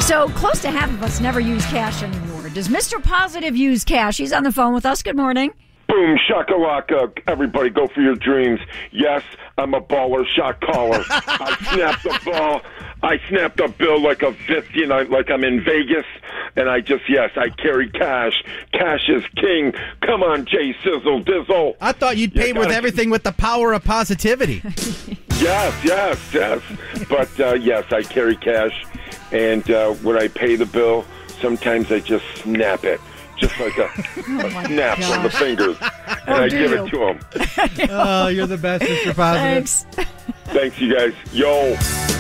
So close to half of us never use cash anymore. Does Mr. Positive use cash? He's on the phone with us. Good morning. Boom, shakalaka. Everybody go for your dreams. Yes, I'm a baller shot caller. I snap the ball. I snap the bill like a 50, like I'm in Vegas. And I carry cash. Cash is king. Come on, Jay Sizzle Dizzle. I thought you'd pay with everything with the power of positivity. Yes. But, yes, I carry cash. And when I pay the bill, sometimes I just snap it. Just like a snap on the fingers. And I give it to him. Oh, you're the best, Mr. Positive. Thanks. Thanks, you guys. Yo.